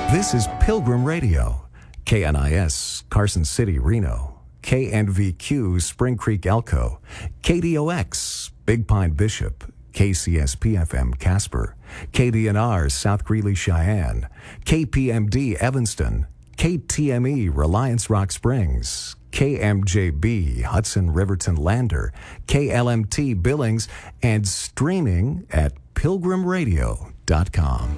This is Pilgrim Radio, KNIS, Carson City, Reno, KNVQ, Spring Creek, Elko, KDOX, Big Pine, Bishop, KCSP-FM, Casper, KDNR, South Greeley, Cheyenne, KPMD, Evanston, KTME, Reliance Rock Springs, KMJB, Hudson Riverton Lander, KLMT, Billings, and streaming at pilgrimradio.com.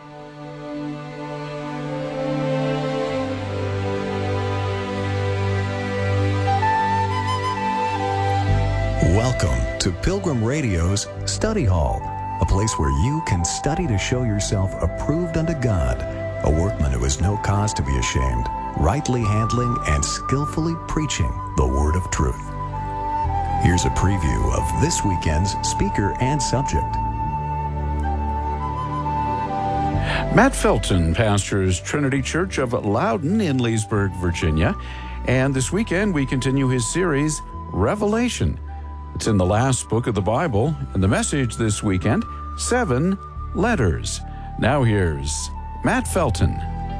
Welcome to Pilgrim Radio's Study Hall, a place where you can study to show yourself approved unto God, a workman who has no cause to be ashamed, rightly handling and skillfully preaching the word of truth. Here's a preview of this weekend's speaker and subject. Matt Felton pastors Trinity Church of Loudon in Leesburg, Virginia, and this weekend we continue his series, Revelation. It's in the last book of the Bible, and the message this weekend, 7 letters. Now here's Matt Felton.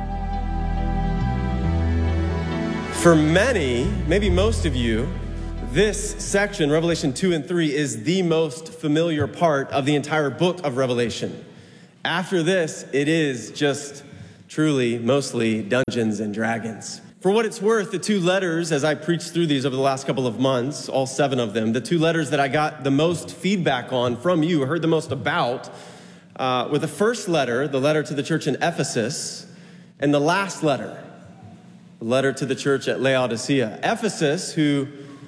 For many, maybe most of you, this section, Revelation 2 and 3, is the most familiar part of the entire book of Revelation. After this, it is just truly, mostly Dungeons and Dragons. For what it's worth, the 2 letters, as I preached through these over the last couple of months, all 7 of them, the 2 letters that I got the most feedback on from you, heard the most about, with the first letter, the letter to the church in Ephesus, and the last letter, the letter to the church at Laodicea. Ephesus, who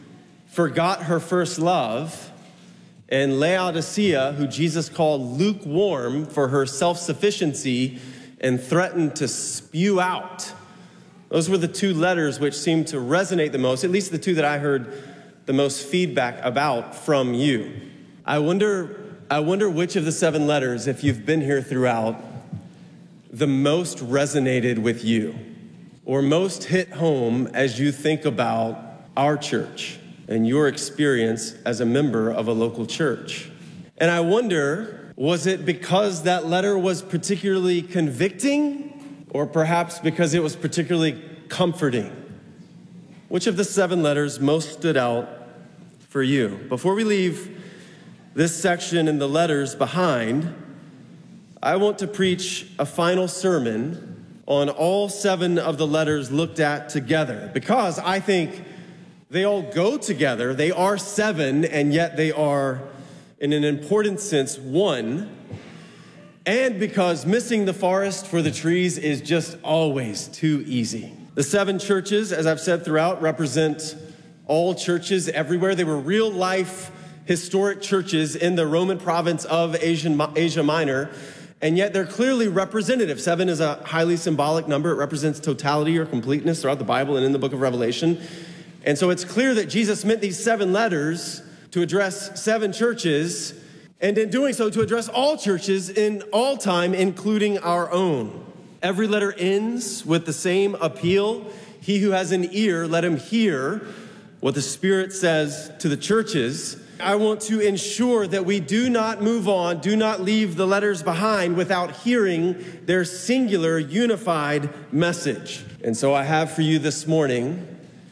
forgot her first love, and Laodicea, who Jesus called lukewarm for her self-sufficiency and threatened to spew out. Those were the 2 letters which seemed to resonate the most, at least the 2 that I heard the most feedback about from you. I wonder which of the 7 letters, if you've been here throughout, the most resonated with you or most hit home as you think about our church and your experience as a member of a local church. And I wonder, was it because that letter was particularly convicting? Or perhaps because it was particularly comforting? Which of the 7 letters most stood out for you? Before we leave this section and the letters behind, I want to preach a final sermon on all 7 of the letters looked at together, because I think they all go together. They are 7, and yet they are, in an important sense, one. And because missing the forest for the trees is just always too easy. The 7 churches, as I've said throughout, represent all churches everywhere. They were real-life historic churches in the Roman province of Asia Minor, and yet they're clearly representative. 7 is a highly symbolic number. It represents totality or completeness throughout the Bible and in the book of Revelation. And so it's clear that Jesus meant these 7 letters to address 7 churches, and in doing so, to address all churches in all time, including our own. Every letter ends with the same appeal. He who has an ear, let him hear what the Spirit says to the churches. I want to ensure that we do not move on, do not leave the letters behind without hearing their singular, unified message. And so I have for you this morning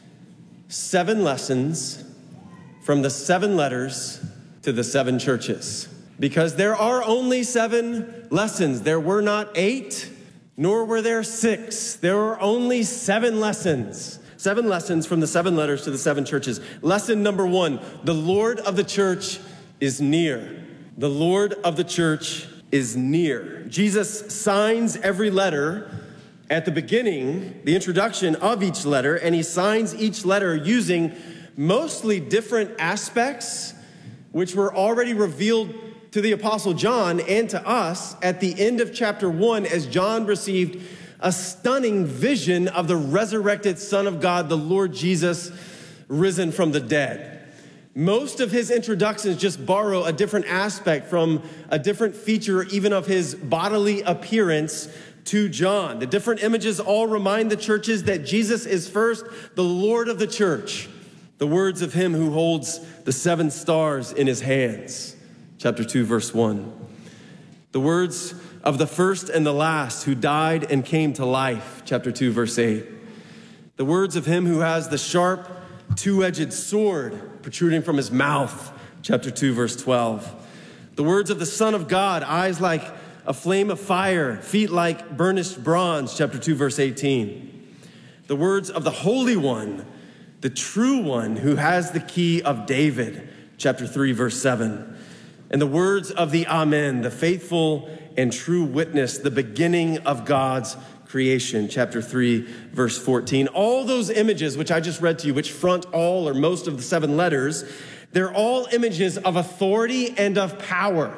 7 lessons from the 7 letters to the 7 churches. Because there are only 7 lessons. There were not 8, nor were there 6. There were only 7 lessons. 7 lessons from the 7 letters to the 7 churches. Lesson number 1, the Lord of the church is near. The Lord of the church is near. Jesus signs every letter at the beginning, the introduction of each letter, and he signs each letter using mostly different aspects which were already revealed to the Apostle John and to us at the end of chapter 1 as John received a stunning vision of the resurrected Son of God, the Lord Jesus, risen from the dead. Most of his introductions just borrow a different aspect from a different feature even of his bodily appearance to John. The different images all remind the churches that Jesus is first the Lord of the church. The words of him who holds the 7 stars in his hands. Chapter 2, verse 1. The words of the first and the last who died and came to life, chapter 2, verse 8. The words of him who has the sharp, two-edged sword protruding from his mouth, chapter 2, verse 12. The words of the Son of God, eyes like a flame of fire, feet like burnished bronze, chapter 2, verse 18. The words of the Holy One, the true one who has the key of David, chapter 3, verse 7. And the words of the Amen, the faithful and true witness, the beginning of God's creation, chapter 3, verse 14. All those images which I just read to you, which front all or most of the 7 letters, they're all images of authority and of power.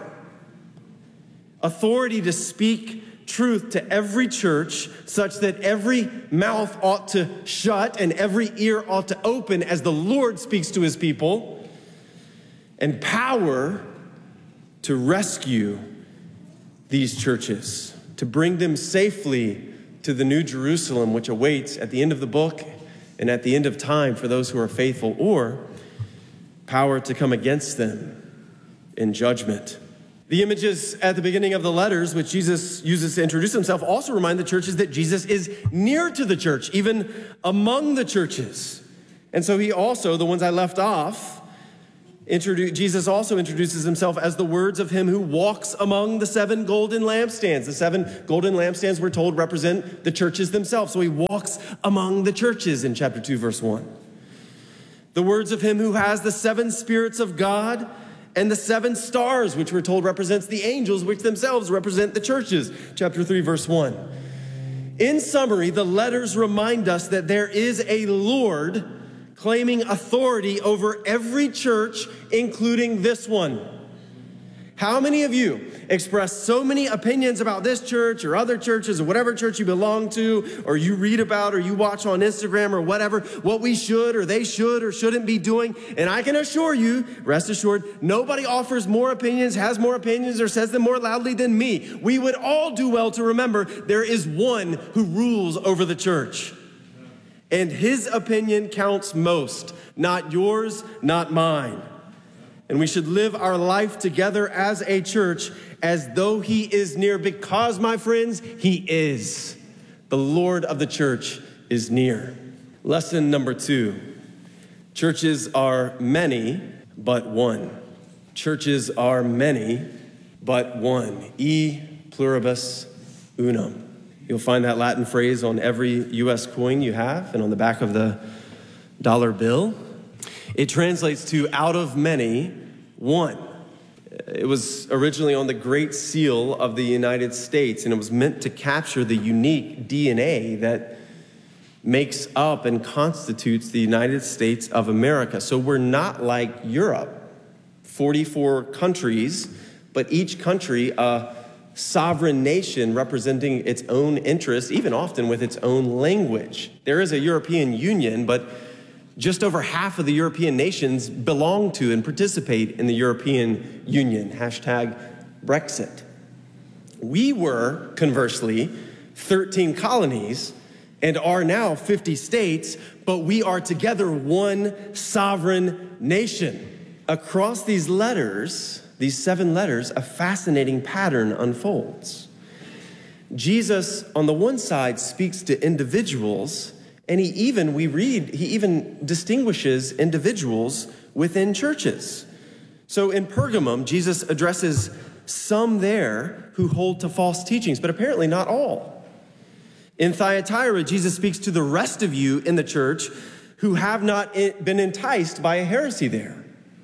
Authority to speak truth to every church such that every mouth ought to shut and every ear ought to open as the Lord speaks to his people. And power to rescue these churches, to bring them safely to the New Jerusalem, which awaits at the end of the book and at the end of time for those who are faithful, or power to come against them in judgment. The images at the beginning of the letters, which Jesus uses to introduce himself, also remind the churches that Jesus is near to the church, even among the churches. And so he also, the ones I left off, Jesus also introduces himself as the words of him who walks among the 7 golden lampstands. The 7 golden lampstands, we're told, represent the churches themselves. So he walks among the churches in chapter 2, verse 1. The words of him who has the 7 spirits of God and the 7 stars, which we're told represents the angels, which themselves represent the churches. Chapter 3, verse 1. In summary, the letters remind us that there is a Lord claiming authority over every church, including this one. How many of you express so many opinions about this church or other churches or whatever church you belong to or you read about or you watch on Instagram or whatever, what we should or they should or shouldn't be doing? And I can assure you, rest assured, nobody offers more opinions, has more opinions, or says them more loudly than me. We would all do well to remember there is one who rules over the church. And his opinion counts most, not yours, not mine. And we should live our life together as a church as though he is near, because, my friends, he is. The Lord of the church is near. Lesson number 2. Churches are many, but one. Churches are many, but one. E pluribus unum. You'll find that Latin phrase on every U.S. coin you have and on the back of the dollar bill. It translates to out of many, one. It was originally on the Great Seal of the United States, and it was meant to capture the unique DNA that makes up and constitutes the United States of America. So we're not like Europe, 44 countries, but each country a sovereign nation representing its own interests, even often with its own language. There is a European Union, but just over half of the European nations belong to and participate in the European Union. Hashtag Brexit. We were, conversely, 13 colonies and are now 50 states, but we are together one sovereign nation. Across these letters, these 7 letters, a fascinating pattern unfolds. Jesus, on the one side, speaks to individuals, and he even distinguishes individuals within churches. So in Pergamum, Jesus addresses some there who hold to false teachings, but apparently not all. In Thyatira, Jesus speaks to the rest of you in the church who have not been enticed by a heresy there.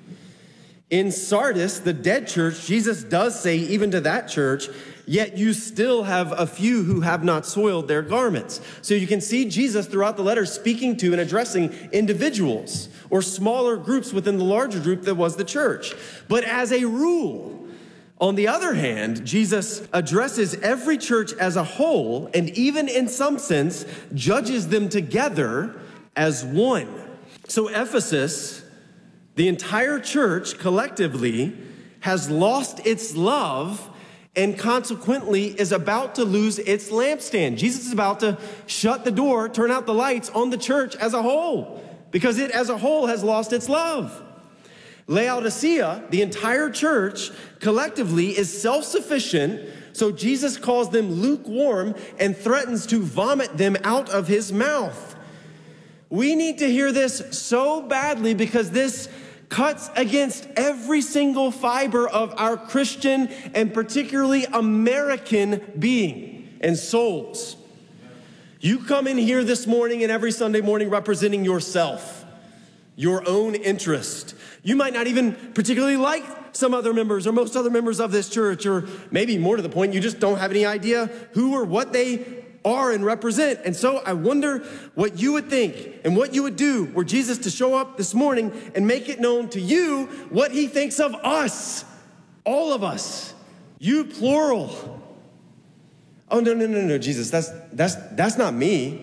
In Sardis, the dead church, Jesus does say even to that church, yet you still have a few who have not soiled their garments. So you can see Jesus throughout the letter speaking to and addressing individuals or smaller groups within the larger group that was the church. But as a rule, on the other hand, Jesus addresses every church as a whole and even in some sense judges them together as one. So Ephesus, the entire church collectively has lost its love and consequently is about to lose its lampstand. Jesus is about to shut the door, turn out the lights on the church as a whole because it as a whole has lost its love. Laodicea, the entire church collectively is self-sufficient, So Jesus calls them lukewarm and threatens to vomit them out of his mouth. We need to hear this so badly because this cuts against every single fiber of our Christian and particularly American being and souls. You come in here this morning and every Sunday morning representing yourself, your own interest. You might not even particularly like some other members or most other members of this church, or maybe more to the point, you just don't have any idea who or what they are and represent. And so I wonder what you would think and what you would do were Jesus to show up this morning and make it known to you what he thinks of us, all of us, you plural. Oh, no, Jesus, that's not me.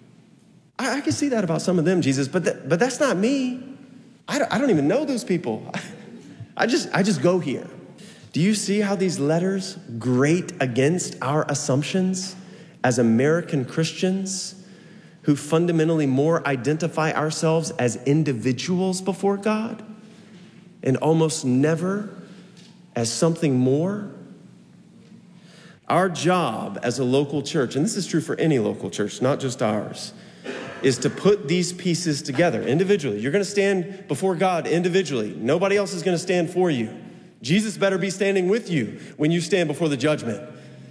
I can see that about some of them, Jesus, but that's not me. I don't even know those people. I just go here. Do you see how these letters grate against our assumptions as American Christians who fundamentally more identify ourselves as individuals before God and almost never as something more? Our job as a local church, and this is true for any local church, not just ours, is to put these pieces together individually. You're going to stand before God individually. Nobody else is going to stand for you. Jesus better be standing with you when you stand before the judgment.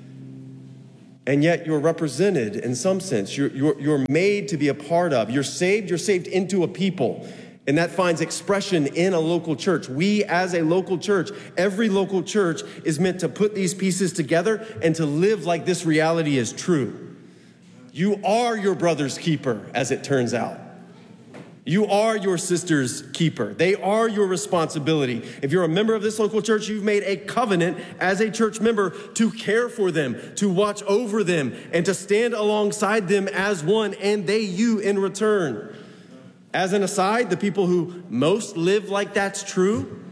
And yet you're represented in some sense. You're made to be a part of. You're saved into a people. And that finds expression in a local church. We as a local church, every local church is meant to put these pieces together and to live like this reality is true. You are your brother's keeper, as it turns out. You are your sister's keeper. They are your responsibility. If you're a member of this local church, you've made a covenant as a church member to care for them, to watch over them, and to stand alongside them as one, and they you in return. As an aside, the people who most live like that's true,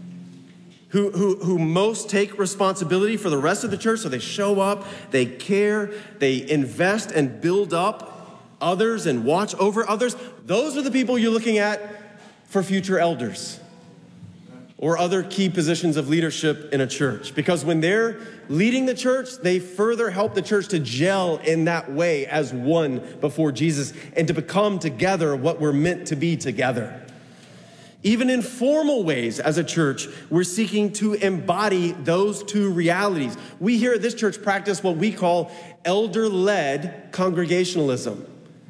who most take responsibility for the rest of the church, so they show up, they care, they invest and build up others and watch over others, those are the people you're looking at for future elders or other key positions of leadership in a church. Because when they're leading the church, they further help the church to gel in that way as one before Jesus and to become together what we're meant to be together. Even in formal ways as a church, we're seeking to embody those two realities. We here at this church practice what we call elder-led congregationalism.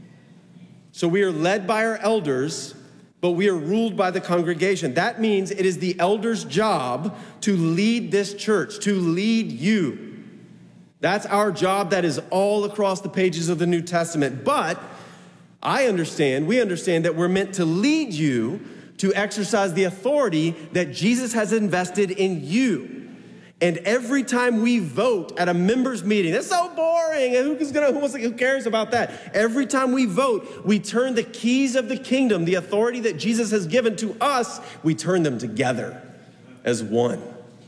So we are led by our elders, but we are ruled by the congregation. That means it is the elder's job to lead this church, to lead you. That's our job. That is all across the pages of the New Testament. But we understand that we're meant to lead you to exercise the authority that Jesus has invested in you. And every time we vote at a members' meeting, that's so boring. Who cares about that? Every time we vote, we turn the keys of the kingdom, the authority that Jesus has given to us, we turn them together as one.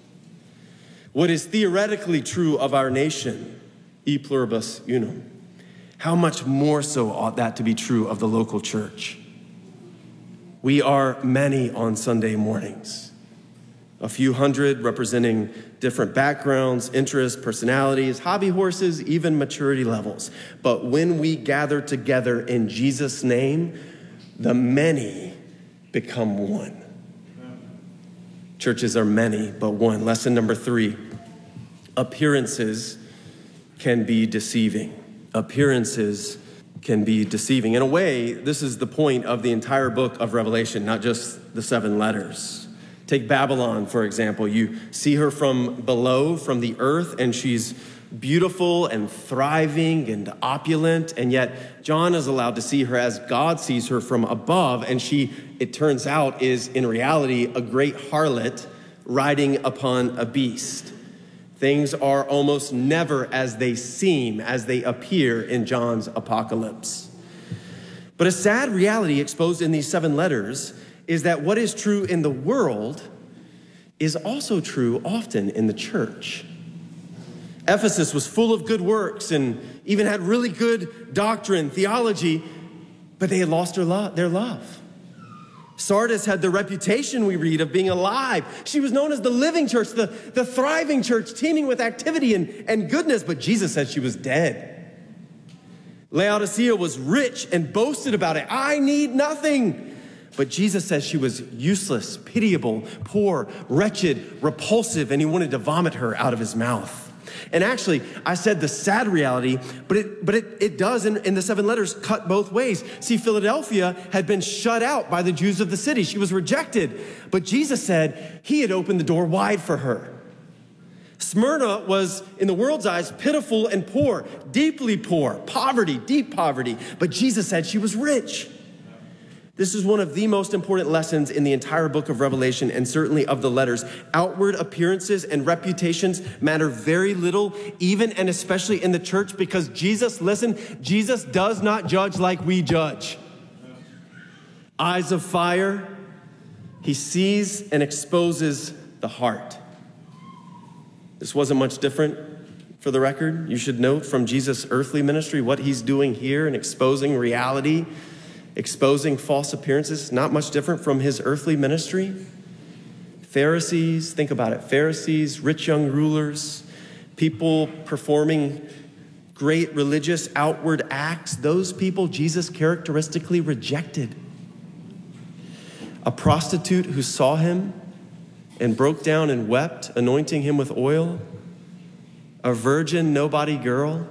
What is theoretically true of our nation, e pluribus unum, how much more so ought that to be true of the local church? We are many on Sunday mornings. A few hundred representing different backgrounds, interests, personalities, hobby horses, even maturity levels. But when we gather together in Jesus' name, the many become one. Churches are many, but one. Lesson number 3, appearances can be deceiving. Appearances can be deceiving. In a way, this is the point of the entire book of Revelation, not just the 7 letters. Take Babylon, for example. You see her from below, from the earth, and she's beautiful and thriving and opulent, and yet John is allowed to see her as God sees her from above, and she, it turns out, is in reality a great harlot riding upon a beast. Things are almost never as they seem, as they appear in John's apocalypse. But a sad reality exposed in these 7 letters is that what is true in the world is also true often in the church. Ephesus was full of good works and even had really good doctrine, theology, but they had lost their love. Sardis had the reputation, we read, of being alive. She was known as the living church, the thriving church, teeming with activity and goodness, but Jesus said she was dead. Laodicea was rich and boasted about it. I need nothing. But Jesus says she was useless, pitiable, poor, wretched, repulsive, and he wanted to vomit her out of his mouth. And actually, I said the sad reality, but it does in the 7 letters cut both ways. See, Philadelphia had been shut out by the Jews of the city. She was rejected. But Jesus said he had opened the door wide for her. Smyrna was, in the world's eyes, pitiful and poor, deeply poor, poverty, deep poverty. But Jesus said she was rich. This is one of the most important lessons in the entire book of Revelation, and certainly of the letters. Outward appearances and reputations matter very little, even and especially in the church, because Jesus does not judge like we judge. Eyes of fire, he sees and exposes the heart. This wasn't much different, for the record. You should note from Jesus' earthly ministry what he's doing here in exposing reality, exposing false appearances, not much different from his earthly ministry. Pharisees, think about it, Pharisees, rich young rulers, people performing great religious outward acts, those people Jesus characteristically rejected. A prostitute who saw him and broke down and wept, anointing him with oil, a virgin nobody girl,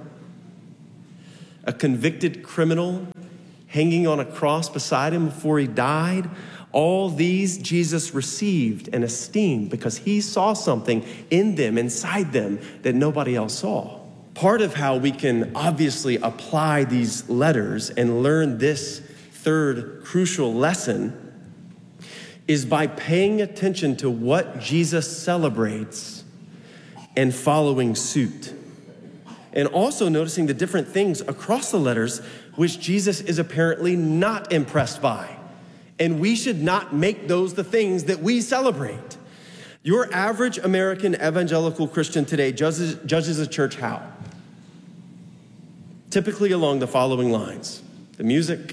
a convicted criminal hanging on a cross beside him before he died. All these Jesus received and esteemed because he saw something in them, inside them, that nobody else saw. Part of how we can obviously apply these letters and learn this third crucial lesson is by paying attention to what Jesus celebrates and following suit. And also noticing the different things across the letters which Jesus is apparently not impressed by. And we should not make those the things that we celebrate. Your average American evangelical Christian today judges a church how? Typically along the following lines: the music,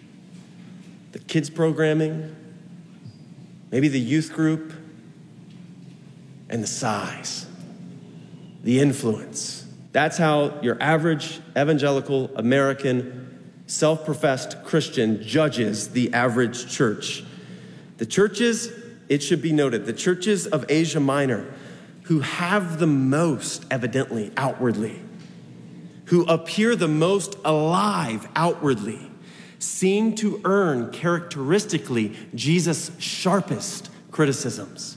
the kids programming, maybe the youth group, and the size, the influence. That's how your average evangelical American self-professed Christian judges the average church. The churches, it should be noted, the churches of Asia Minor who have the most, evidently, outwardly, who appear the most alive outwardly, seem to earn characteristically Jesus' sharpest criticisms.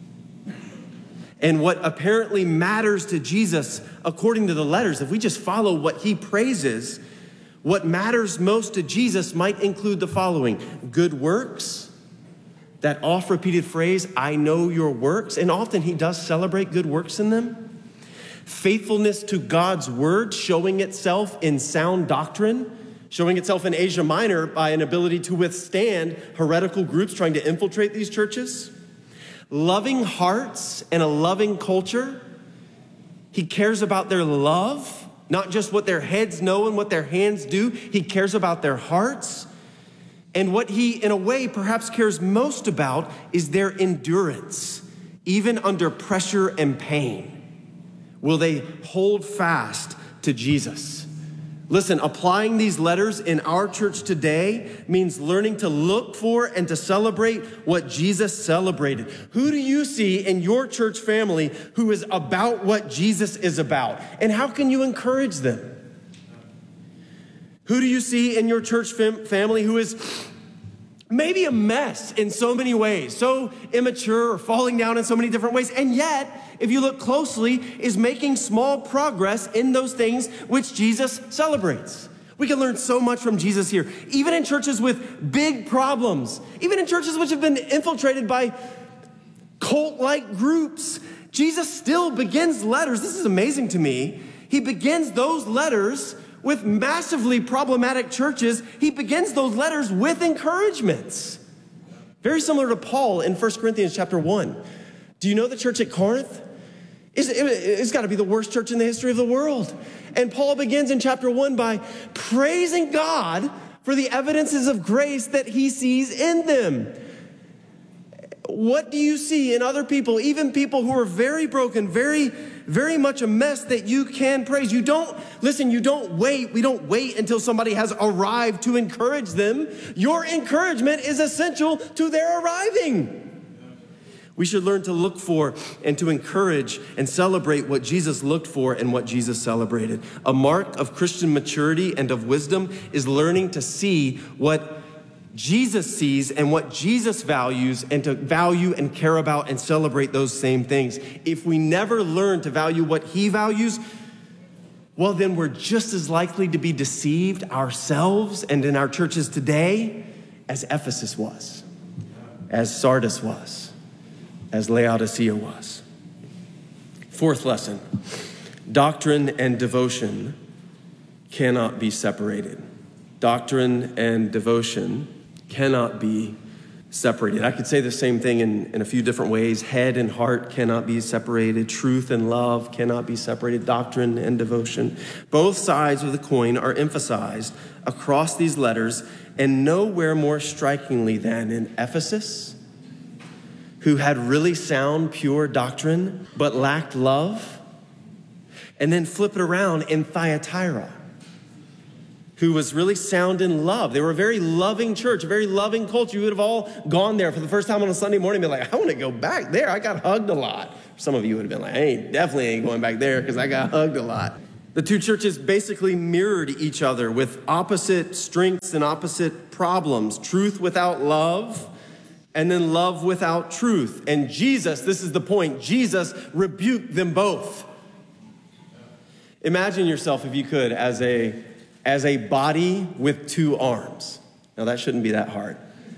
And what apparently matters to Jesus, according to the letters, if we just follow what he praises, what matters most to Jesus might include the following: good works, that oft-repeated phrase, I know your works, and often he does celebrate good works in them. Faithfulness to God's word, showing itself in sound doctrine, showing itself in Asia Minor by an ability to withstand heretical groups trying to infiltrate these churches. Loving hearts and a loving culture. He cares about their love, not just what their heads know and what their hands do. He cares about their hearts. And what he, in a way, perhaps cares most about is their endurance, even under pressure and pain. Will they hold fast to Jesus? Listen, applying these letters in our church today means learning to look for and to celebrate what Jesus celebrated. Who do you see in your church family who is about what Jesus is about? And how can you encourage them? Who do you see in your church family who is maybe a mess in so many ways, so immature or falling down in so many different ways, and yet, if you look closely, is making small progress in those things which Jesus celebrates? We can learn so much from Jesus here, even in churches with big problems, even in churches which have been infiltrated by cult-like groups. Jesus still begins letters. This is amazing to me. He begins those letters with massively problematic churches. He begins those letters with encouragements. Very similar to Paul in 1 Corinthians chapter 1. Do you know the church at Corinth? It's got to be the worst church in the history of the world. And Paul begins in chapter 1 by praising God for the evidences of grace that he sees in them. What do you see in other people, even people who are very broken, very, very much a mess that you can praise? We don't wait until somebody has arrived to encourage them. Your encouragement is essential to their arriving. We should learn to look for and to encourage and celebrate what Jesus looked for and what Jesus celebrated. A mark of Christian maturity and of wisdom is learning to see what Jesus sees and what Jesus values, and to value and care about and celebrate those same things. If we never learn to value what he values, well, then we're just as likely to be deceived ourselves and in our churches today as Ephesus was, as Sardis was, as Laodicea was. Fourth lesson, doctrine and devotion cannot be separated. Doctrine and devotion cannot be separated. I could say the same thing in a few different ways. Head and heart cannot be separated. Truth and love cannot be separated. Doctrine and devotion. Both sides of the coin are emphasized across these letters, and nowhere more strikingly than in Ephesus, who had really sound, pure doctrine, but lacked love. And then flip it around in Thyatira, who was really sound in love. They were a very loving church, a very loving culture. You would have all gone there for the first time on a Sunday morning and be like, I want to go back there. I got hugged a lot. Some of you would have been like, I definitely ain't going back there because I got hugged a lot. The two churches basically mirrored each other with opposite strengths and opposite problems. Truth without love, and then love without truth. And Jesus, this is the point, Jesus rebuked them both. Imagine yourself, if you could, as a body with two arms. Now, that shouldn't be that hard.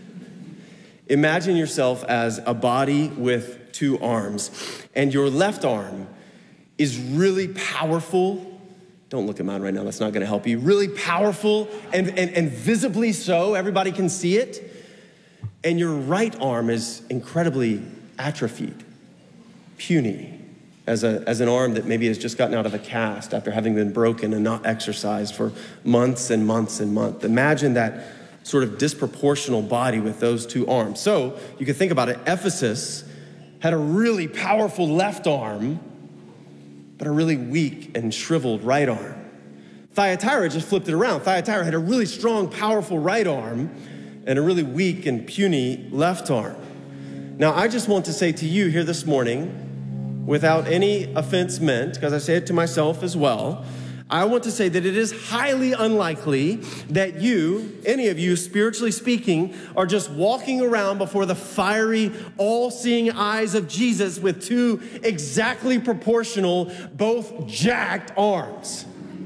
Imagine yourself as a body with two arms, and your left arm is really powerful. Don't look at mine right now. That's not going to help you. Really powerful and visibly so. Everybody can see it. And your right arm is incredibly atrophied, puny, as an arm that maybe has just gotten out of a cast after having been broken and not exercised for months and months and months. Imagine that sort of disproportional body with those two arms. So you can think about it. Ephesus had a really powerful left arm, but a really weak and shriveled right arm. Thyatira just flipped it around. Thyatira had a really strong, powerful right arm and a really weak and puny left arm. Now, I just want to say to you here this morning, without any offense meant, because I say it to myself as well, I want to say that it is highly unlikely that you, any of you, spiritually speaking, are just walking around before the fiery, all-seeing eyes of Jesus with two exactly proportional, both jacked arms.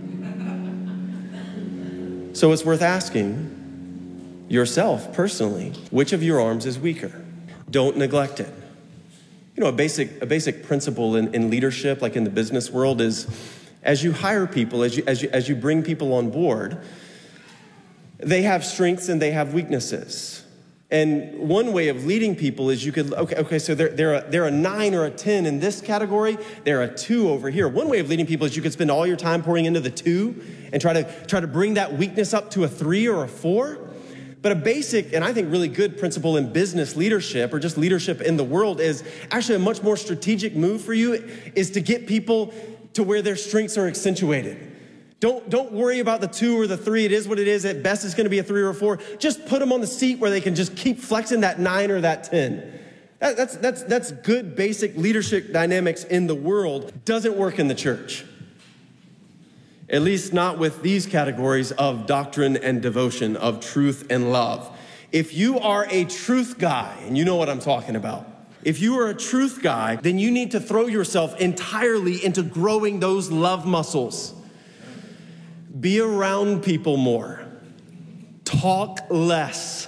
So it's worth asking yourself personally, which of your arms is weaker? Don't neglect it. You know, a basic principle in leadership, like in the business world, is as you hire people, as you bring people on board, they have strengths and they have weaknesses. And one way of leading people is you could, so they're a 9 or a 10 in this category, they're a 2 over here. One way of leading people is you could spend all your time pouring into the 2 and try to bring that weakness up to a 3 or a 4. But a basic, and I think really good principle in business leadership, or just leadership in the world, is actually a much more strategic move for you, is to get people to where their strengths are accentuated. Don't worry about the 2 or the 3. It is what it is. At best, it's going to be a 3 or a 4. Just put them on the seat where they can just keep flexing that 9 or that 10. That's good basic leadership dynamics in the world. Doesn't work in the church. At least not with these categories of doctrine and devotion, of truth and love. If you are a truth guy, and you know what I'm talking about, if you are a truth guy, then you need to throw yourself entirely into growing those love muscles. Be around people more. Talk less.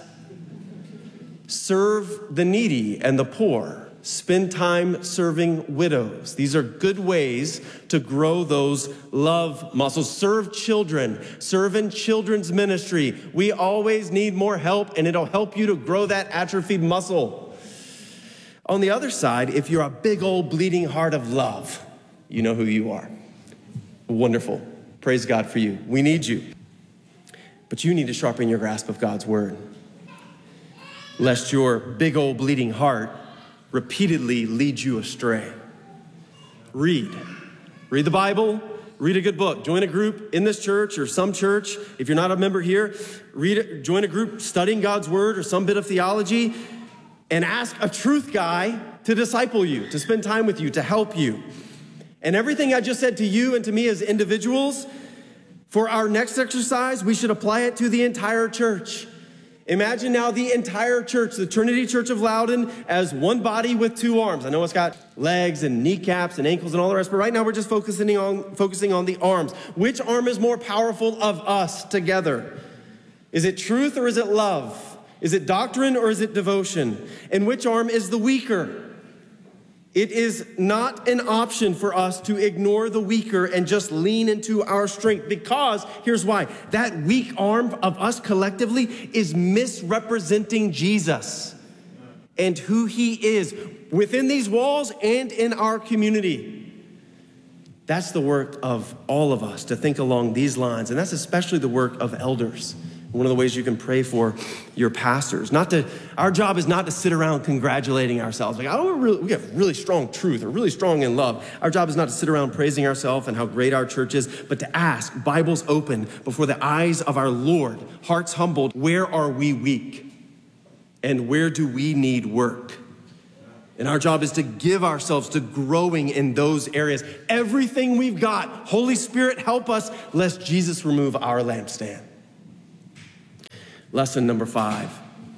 Serve the needy and the poor. Spend time serving widows. These are good ways to grow those love muscles. Serve children. Serve in children's ministry. We always need more help, and it'll help you to grow that atrophied muscle. On the other side, if you're a big old bleeding heart of love, you know who you are. Wonderful. Praise God for you. We need you. But you need to sharpen your grasp of God's word. lest your big old bleeding heart repeatedly lead you astray. Read the Bible, read a good book. Join a group in this church or some church. If you're not a member here, join a group studying God's word or some bit of theology, and ask a truth guy to disciple you, to spend time with you, to help you. And everything I just said to you and to me as individuals, for our next exercise, we should apply it to the entire church. Imagine now the entire church, the Trinity Church of Loudoun, as one body with two arms. I know it's got legs and kneecaps and ankles and all the rest, but right now we're just focusing on the arms. Which arm is more powerful of us together? Is it truth or is it love? Is it doctrine or is it devotion? And which arm is the weaker? It is not an option for us to ignore the weaker and just lean into our strength, because here's why. That weak arm of us collectively is misrepresenting Jesus and who he is within these walls and in our community. That's the work of all of us, to think along these lines, and that's especially the work of elders. One of the ways you can pray for your pastors. Our job is not to sit around congratulating ourselves. Like, we have really strong truth or really strong in love. Our job is not to sit around praising ourselves and how great our church is, but to ask, Bibles open, before the eyes of our Lord, hearts humbled, where are we weak? And where do we need work? And our job is to give ourselves to growing in those areas. Everything we've got, Holy Spirit, help us, lest Jesus remove our lampstand. Lesson number 5,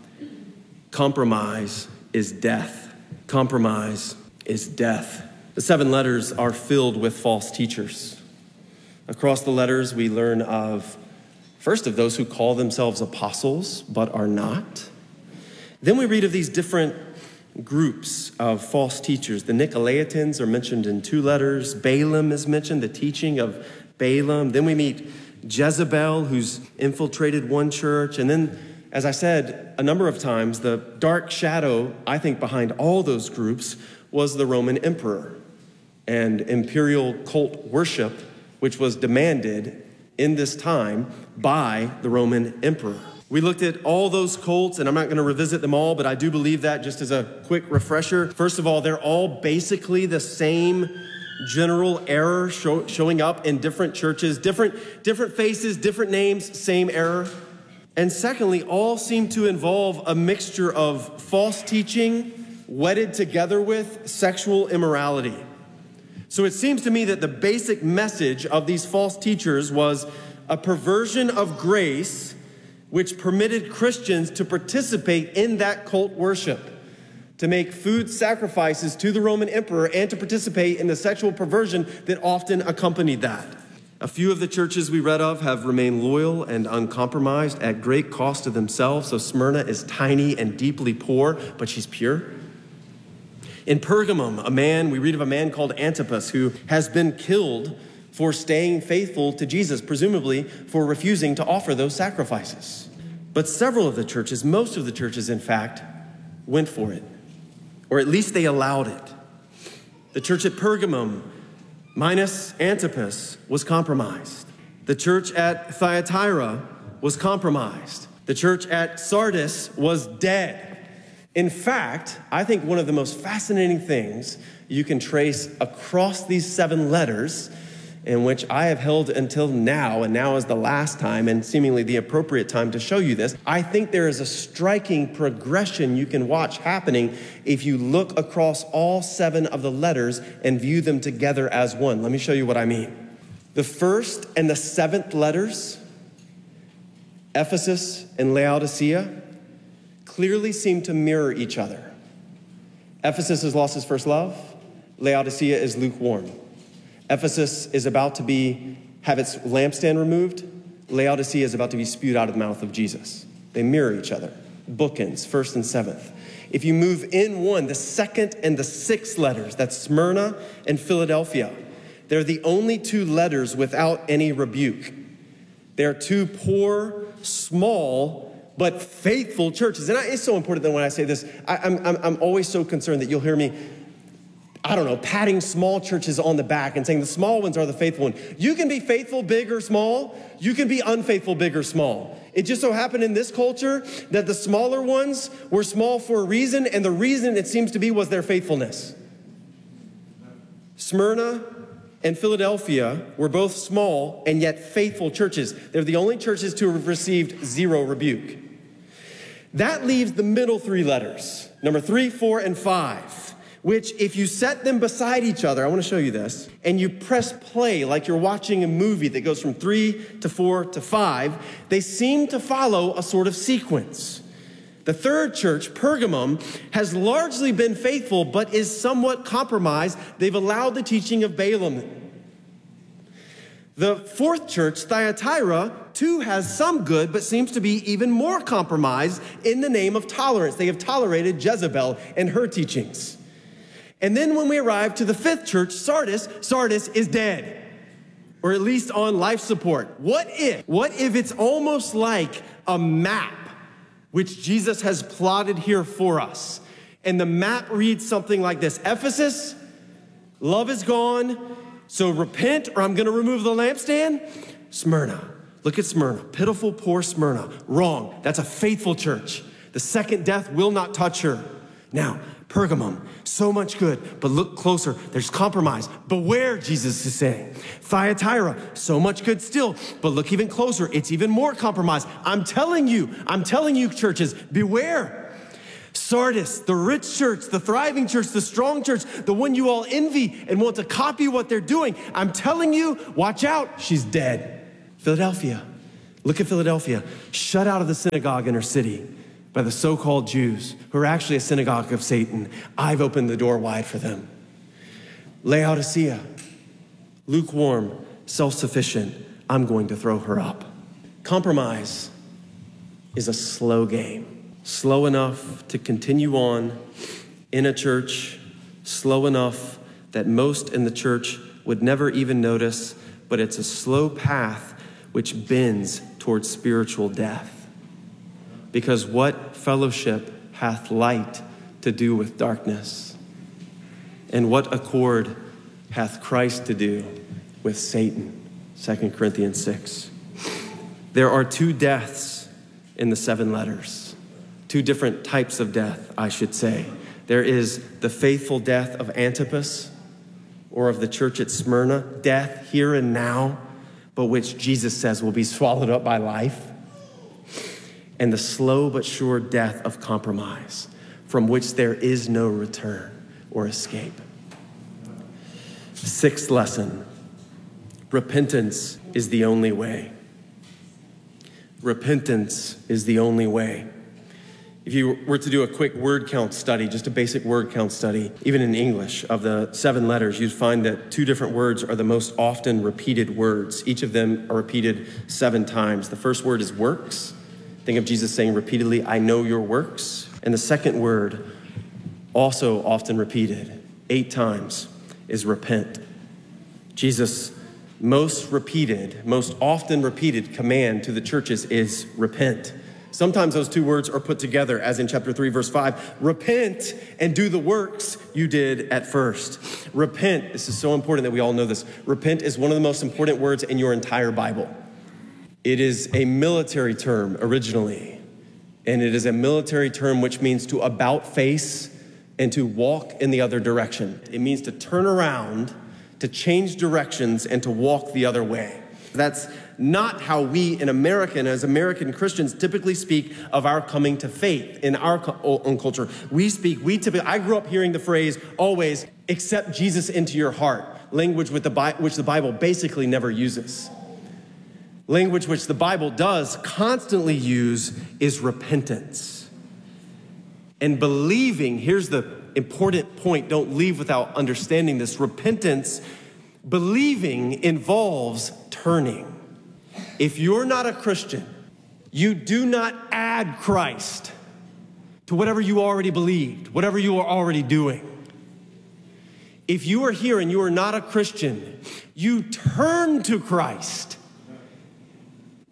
compromise is death. Compromise is death. The 7 letters are filled with false teachers. Across the letters, we learn of, first, of those who call themselves apostles, but are not. Then we read of these different groups of false teachers. The Nicolaitans are mentioned in 2 letters. Balaam is mentioned, the teaching of Balaam. Then we meet Jezebel, who's infiltrated one church. And then, as I said a number of times, the dark shadow, I think, behind all those groups was the Roman emperor and imperial cult worship, which was demanded in this time by the Roman emperor. We looked at all those cults, and I'm not going to revisit them all, but I do believe that, just as a quick refresher. First of all, they're all basically the same general error showing up in different churches, different faces, different names, same error. And secondly, all seem to involve a mixture of false teaching wedded together with sexual immorality. So it seems to me that the basic message of these false teachers was a perversion of grace, which permitted Christians to participate in that cult worship, to make food sacrifices to the Roman emperor, and to participate in the sexual perversion that often accompanied that. A few of the churches we read of have remained loyal and uncompromised at great cost to themselves. So Smyrna is tiny and deeply poor, but she's pure. In Pergamum, we read of a man called Antipas who has been killed for staying faithful to Jesus, presumably for refusing to offer those sacrifices. But several of the churches, most of the churches, in fact, went for it. Or at least they allowed it. The church at Pergamum, minus Antipas, was compromised. The church at Thyatira was compromised. The church at Sardis was dead. In fact, I think one of the most fascinating things you can trace across these 7 letters, in which I have held until now, and now is the last time and seemingly the appropriate time to show you this. I think there is a striking progression you can watch happening if you look across all 7 of the letters and view them together as one. Let me show you what I mean. The 1st and the 7th letters, Ephesus and Laodicea, clearly seem to mirror each other. Ephesus has lost his first love. Laodicea is lukewarm. Ephesus is about to have its lampstand removed. Laodicea is about to be spewed out of the mouth of Jesus. They mirror each other. Bookends, 1st and 7th. If you move in one, the 2nd and the 6th letters, that's Smyrna and Philadelphia. They're the only 2 letters without any rebuke. They're 2 poor, small, but faithful churches. And it's so important that when I say this, I'm always so concerned that you'll hear me. patting small churches on the back and saying the small ones are the faithful one. You can be faithful, big or small. You can be unfaithful, big or small. It just so happened in this culture that the smaller ones were small for a reason, and the reason it seems to be was their faithfulness. Smyrna and Philadelphia were both small and yet faithful churches. They're the only churches to have received 0 rebuke. That leaves the middle 3 letters, number 3, 4, and 5, which if you set them beside each other, I want to show you this, and you press play like you're watching a movie that goes from 3 to 4 to 5, they seem to follow a sort of sequence. The third church, Pergamum, has largely been faithful, but is somewhat compromised. They've allowed the teaching of Balaam. The fourth church, Thyatira, too has some good, but seems to be even more compromised in the name of tolerance. They have tolerated Jezebel and her teachings. And then when we arrive to the fifth church, Sardis is dead, or at least on life support. What if it's almost like a map which Jesus has plotted here for us? And the map reads something like this: Ephesus, love is gone, so repent or I'm going to remove the lampstand. Smyrna, look at Smyrna, pitiful, poor Smyrna. Wrong, that's a faithful church. The second death will not touch her. Now, Pergamum, so much good, but look closer, there's compromise. Beware, Jesus is saying. Thyatira, so much good still, but look even closer, it's even more compromise. I'm telling you, churches, beware. Sardis, the rich church, the thriving church, the strong church, the one you all envy and want to copy what they're doing. I'm telling you, watch out, she's dead. Philadelphia, look at Philadelphia, shut out of the synagogue in her city by the so-called Jews, who are actually a synagogue of Satan. I've opened the door wide for them. Laodicea, lukewarm, self-sufficient, I'm going to throw her up. Compromise is a slow game. Slow enough to continue on in a church, slow enough that most in the church would never even notice, but it's a slow path which bends towards spiritual death. Because what fellowship hath light to do with darkness? And what accord hath Christ to do with Satan? 2 Corinthians 6. There are 2 deaths in the 7 letters. 2 different types of death, I should say. There is the faithful death of Antipas, or of the church at Smyrna, death here and now, but which Jesus says will be swallowed up by life. And the slow but sure death of compromise, from which there is no return or escape. 6th lesson: repentance is the only way. Repentance is the only way. If you were to do a quick word count study, just a basic word count study, even in English, of the 7 letters, you'd find that 2 different words are the most often repeated words. Each of them are repeated 7 times. The first word is works. Think of Jesus saying repeatedly, I know your works. And the second word, also often repeated 8 times, is repent. Jesus' most often repeated command to the churches is repent. Sometimes those 2 words are put together, as in chapter 3, verse 5. Repent and do the works you did at first. Repent, this is so important that we all know this. Repent is one of the most important words in your entire Bible. It is a military term originally, and it is a military term which means to about face and to walk in the other direction. It means to turn around, to change directions, and to walk the other way. That's not how we in America and as American Christians typically speak of our coming to faith in our own culture. I grew up hearing the phrase always, accept Jesus into your heart, language which the Bible basically never uses. Language which the Bible does constantly use is repentance. And believing, here's the important point, don't leave without understanding this. Repentance, believing involves turning. If you're not a Christian, you do not add Christ to whatever you already believed, whatever you are already doing. If you are here and you are not a Christian, you turn to Christ.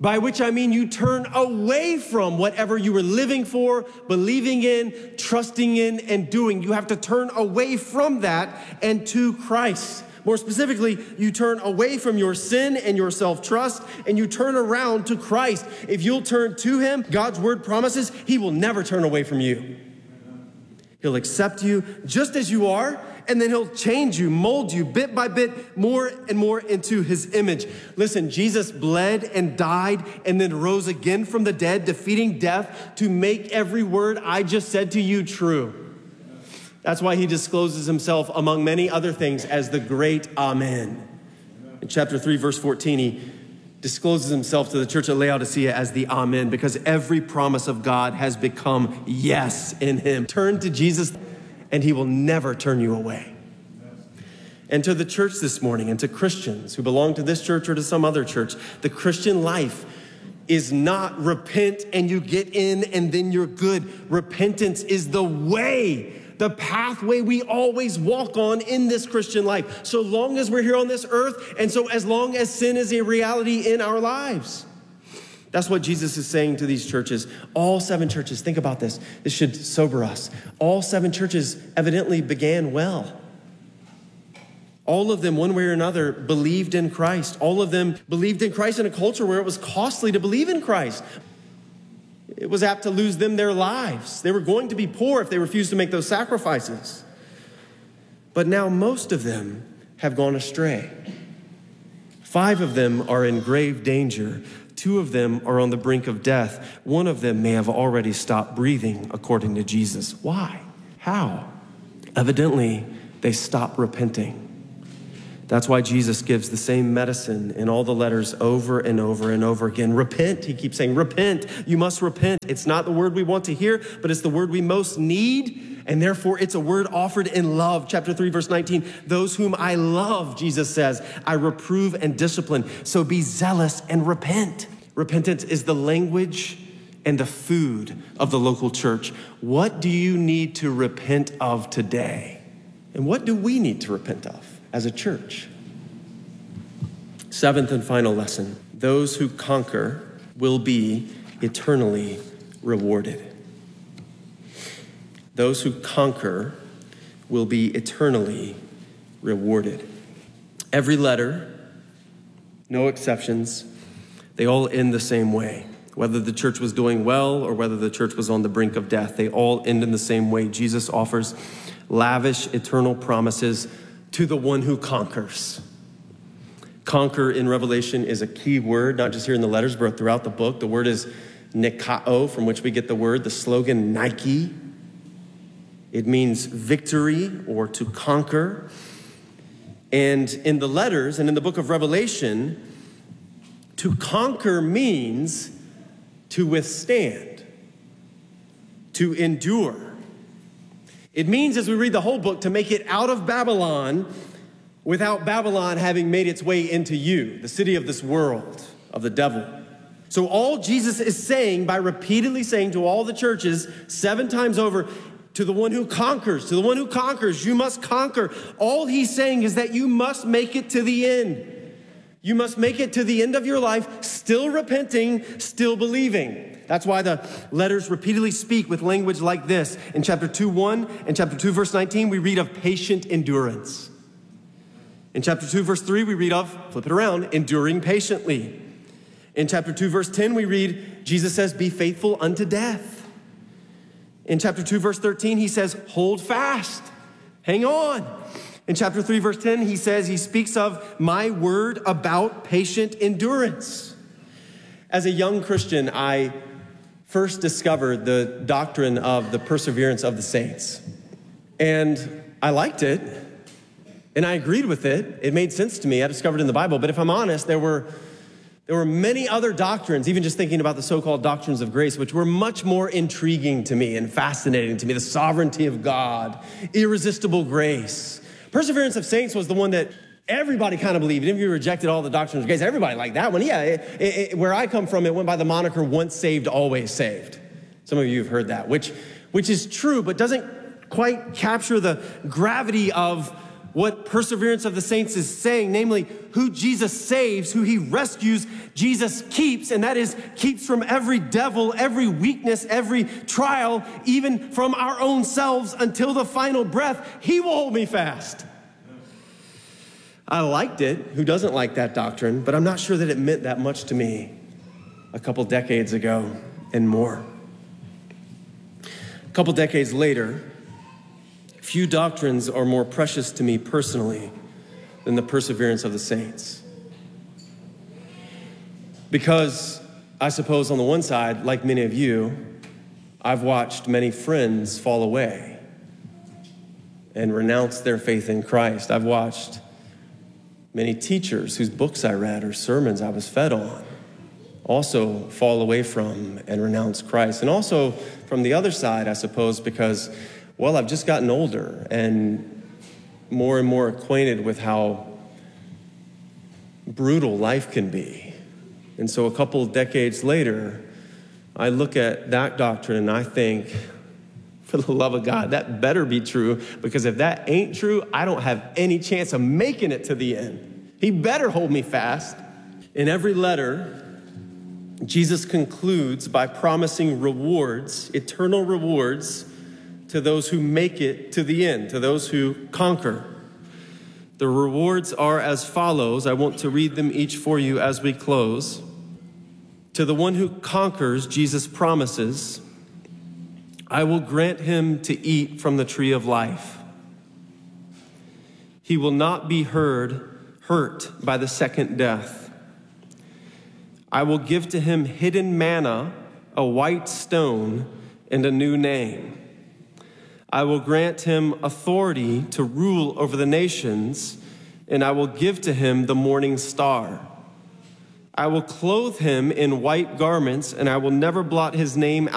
By which I mean you turn away from whatever you were living for, believing in, trusting in, and doing. You have to turn away from that and to Christ. More specifically, you turn away from your sin and your self-trust, and you turn around to Christ. If you'll turn to him, God's word promises he will never turn away from you. He'll accept you just as you are, and then he'll change you, mold you bit by bit, more and more into his image. Listen, Jesus bled and died and then rose again from the dead, defeating death to make every word I just said to you true. That's why he discloses himself, among many other things, as the great Amen. In chapter 3, verse 14, he discloses himself to the church at Laodicea as the Amen, because every promise of God has become yes in him. Turn to Jesus, and he will never turn you away. And to the church this morning, and to Christians who belong to this church or to some other church, the Christian life is not repent and you get in and then you're good. Repentance is the way, the pathway we always walk on in this Christian life, so long as we're here on this earth, and so as long as sin is a reality in our lives. That's what Jesus is saying to these churches. All 7 churches, think about this. This should sober us. All 7 churches evidently began well. All of them, one way or another, believed in Christ. All of them believed in Christ in a culture where it was costly to believe in Christ. It was apt to lose them their lives. They were going to be poor if they refused to make those sacrifices. But now most of them have gone astray. 5 of them are in grave danger. 2 of them are on the brink of death. 1 of them may have already stopped breathing, according to Jesus. Why? How? Evidently, they stopped repenting. That's why Jesus gives the same medicine in all the letters over and over and over again. Repent, he keeps saying, repent. You must repent. It's not the word we want to hear, but it's the word we most need, and therefore it's a word offered in love. Chapter 3, verse 19, those whom I love, Jesus says, I reprove and discipline. So be zealous and repent. Repentance is the language and the food of the local church. What do you need to repent of today? And what do we need to repent of as a church? 7th and final lesson. Those who conquer will be eternally rewarded. Those who conquer will be eternally rewarded. Every letter, no exceptions, they all end the same way. Whether the church was doing well or whether the church was on the brink of death, they all end in the same way. Jesus offers lavish eternal promises to the one who conquers. Conquer in Revelation is a key word, not just here in the letters, but throughout the book. The word is Nikao, from which we get the word, the slogan Nike. It means victory or to conquer. And in the letters and in the book of Revelation, to conquer means to withstand, to endure. It means, as we read the whole book, to make it out of Babylon without Babylon having made its way into you, the city of this world, of the devil. So all Jesus is saying, by repeatedly saying to all the churches 7 times over, to the one who conquers, you must conquer. All he's saying is that you must make it to the end. You must make it to the end of your life, still repenting, still believing. That's why the letters repeatedly speak with language like this. In chapter 2:1 and chapter 2, verse 19, we read of patient endurance. In chapter 2, verse 3, we read of, flip it around, enduring patiently. In chapter 2, verse 10, we read, Jesus says, be faithful unto death. In chapter 2, verse 13, he says, hold fast, hang on. In chapter 3, verse 10, he speaks of my word about patient endurance. As a young Christian, I first discovered the doctrine of the perseverance of the saints. And I liked it, and I agreed with it. It made sense to me. I discovered it in the Bible. But if I'm honest, there were many other doctrines, even just thinking about the so-called doctrines of grace, which were much more intriguing to me and fascinating to me. The sovereignty of God, irresistible grace. Perseverance of saints was the one that everybody kind of believed. Even if you rejected all the doctrines of grace, everybody liked that one. Yeah, where I come from, it went by the moniker once saved, always saved. Some of you have heard that, which is true, but doesn't quite capture the gravity of what perseverance of the saints is saying, namely who Jesus saves, who he rescues, Jesus keeps, and that is keeps from every devil, every weakness, every trial, even from our own selves until the final breath. He will hold me fast. I liked it. Who doesn't like that doctrine? But I'm not sure that it meant that much to me a couple decades ago and more. A couple decades later, few doctrines are more precious to me personally than the perseverance of the saints. Because I suppose on the one side, like many of you, I've watched many friends fall away and renounce their faith in Christ. I've watched many teachers whose books I read or sermons I was fed on also fall away from and renounce Christ. And also from the other side, I suppose, because, well, I've just gotten older and more acquainted with how brutal life can be. And so a couple of decades later, I look at that doctrine and I think, for the love of God, that better be true, because if that ain't true, I don't have any chance of making it to the end. He better hold me fast. In every letter, Jesus concludes by promising rewards, eternal rewards, to those who make it to the end, to those who conquer. The rewards are as follows. I want to read them each for you as we close. To the one who conquers, Jesus promises, I will grant him to eat from the tree of life. He will not be hurt by the second death. I will give to him hidden manna, a white stone, and a new name. I will grant him authority to rule over the nations, and I will give to him the morning star. I will clothe him in white garments, and I will never blot his name